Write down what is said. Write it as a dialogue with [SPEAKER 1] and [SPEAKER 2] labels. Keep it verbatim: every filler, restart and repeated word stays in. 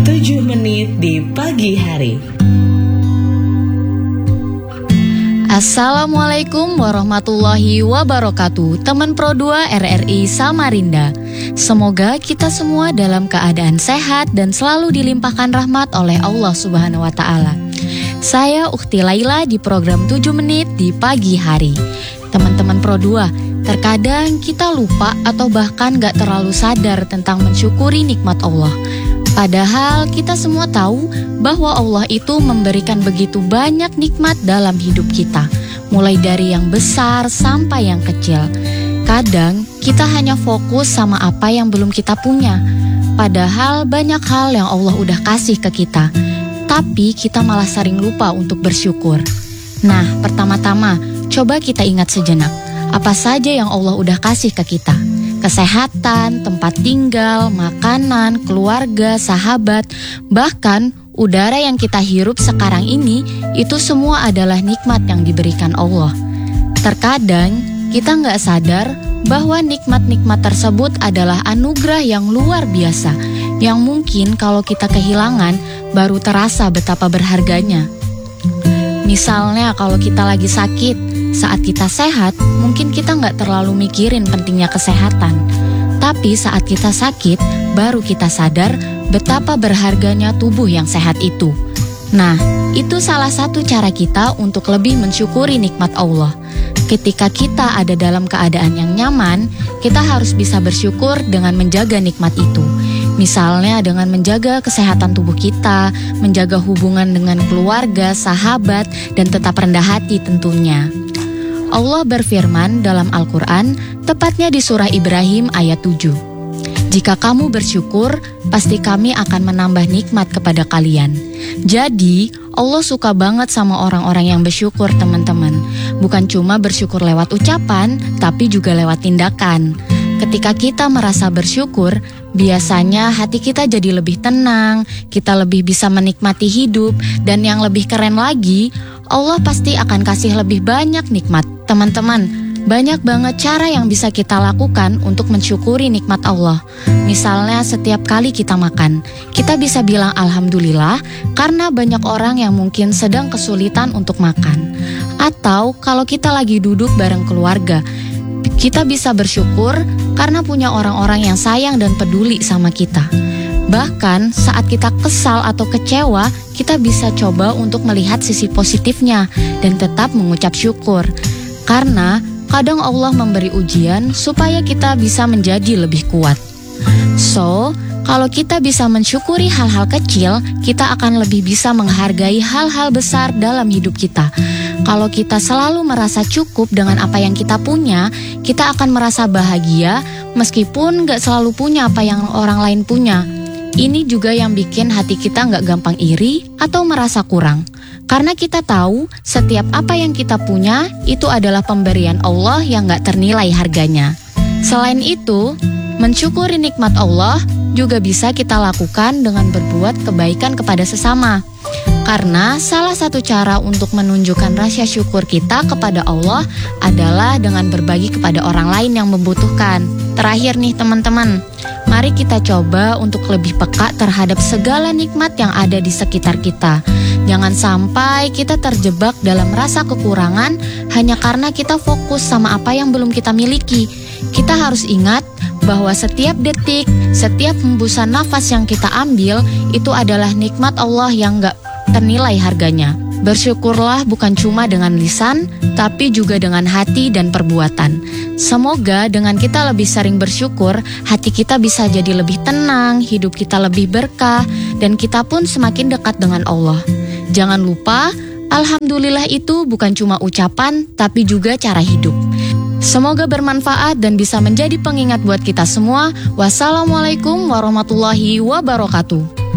[SPEAKER 1] tujuh menit di pagi hari.
[SPEAKER 2] Assalamualaikum warahmatullahi wabarakatuh. Teman Pro dua R R I Samarinda. Semoga kita semua dalam keadaan sehat dan selalu dilimpahkan rahmat oleh Allah Subhanahu wa taala. Saya Ukhti Laila di program tujuh menit di pagi hari. Teman-teman Pro dua, terkadang kita lupa atau bahkan gak terlalu sadar tentang mensyukuri nikmat Allah. Padahal kita semua tahu bahwa Allah itu memberikan begitu banyak nikmat dalam hidup kita, mulai dari yang besar sampai yang kecil. Kadang kita hanya fokus sama apa yang belum kita punya, padahal banyak hal yang Allah udah kasih ke kita, tapi kita malah sering lupa untuk bersyukur. Nah, pertama-tama coba kita ingat sejenak, apa saja yang Allah udah kasih ke kita. Kesehatan, tempat tinggal, makanan, keluarga, sahabat, bahkan udara yang kita hirup sekarang ini, itu semua adalah nikmat yang diberikan Allah. Terkadang kita nggak sadar bahwa nikmat-nikmat tersebut adalah anugerah yang luar biasa, yang mungkin kalau kita kehilangan baru terasa betapa berharganya. Misalnya kalau kita lagi sakit, saat kita sehat, mungkin kita nggak terlalu mikirin pentingnya kesehatan. Tapi saat kita sakit, baru kita sadar betapa berharganya tubuh yang sehat itu. Nah, itu salah satu cara kita untuk lebih mensyukuri nikmat Allah. Ketika kita ada dalam keadaan yang nyaman, kita harus bisa bersyukur dengan menjaga nikmat itu. Misalnya dengan menjaga kesehatan tubuh kita, menjaga hubungan dengan keluarga, sahabat, dan tetap rendah hati tentunya. Allah berfirman dalam Al-Quran, tepatnya di surah Ibrahim ayat tujuh. Jika kamu bersyukur, pasti kami akan menambah nikmat kepada kalian. Jadi, Allah suka banget sama orang-orang yang bersyukur, teman-teman. Bukan cuma bersyukur lewat ucapan, tapi juga lewat tindakan. Ketika kita merasa bersyukur, biasanya hati kita jadi lebih tenang, kita lebih bisa menikmati hidup, dan yang lebih keren lagi, Allah pasti akan kasih lebih banyak nikmat. Teman-teman, banyak banget cara yang bisa kita lakukan untuk mensyukuri nikmat Allah. Misalnya setiap kali kita makan, kita bisa bilang Alhamdulillah karena banyak orang yang mungkin sedang kesulitan untuk makan. Atau kalau kita lagi duduk bareng keluarga, kita bisa bersyukur karena punya orang-orang yang sayang dan peduli sama kita. Bahkan saat kita kesal atau kecewa, kita bisa coba untuk melihat sisi positifnya dan tetap mengucap syukur. Karena kadang Allah memberi ujian supaya kita bisa menjadi lebih kuat. So, kalau kita bisa mensyukuri hal-hal kecil, kita akan lebih bisa menghargai hal-hal besar dalam hidup kita. Kalau kita selalu merasa cukup dengan apa yang kita punya, kita akan merasa bahagia meskipun gak selalu punya apa yang orang lain punya. Ini juga yang bikin hati kita gak gampang iri atau merasa kurang. Karena kita tahu setiap apa yang kita punya itu adalah pemberian Allah yang gak ternilai harganya. Selain itu, mensyukuri nikmat Allah juga bisa kita lakukan dengan berbuat kebaikan kepada sesama. Karena salah satu cara untuk menunjukkan rasa syukur kita kepada Allah adalah dengan berbagi kepada orang lain yang membutuhkan. Terakhir nih teman-teman, mari kita coba untuk lebih peka terhadap segala nikmat yang ada di sekitar kita. Jangan sampai kita terjebak dalam rasa kekurangan hanya karena kita fokus sama apa yang belum kita miliki. Kita harus ingat bahwa setiap detik, setiap hembusan nafas yang kita ambil itu adalah nikmat Allah yang gak ternilai harganya. Bersyukurlah bukan cuma dengan lisan, tapi juga dengan hati dan perbuatan. Semoga dengan kita lebih sering bersyukur, hati kita bisa jadi lebih tenang, hidup kita lebih berkah, dan kita pun semakin dekat dengan Allah. Jangan lupa, Alhamdulillah itu bukan cuma ucapan, tapi juga cara hidup. Semoga bermanfaat dan bisa menjadi pengingat buat kita semua. Wassalamualaikum warahmatullahi wabarakatuh.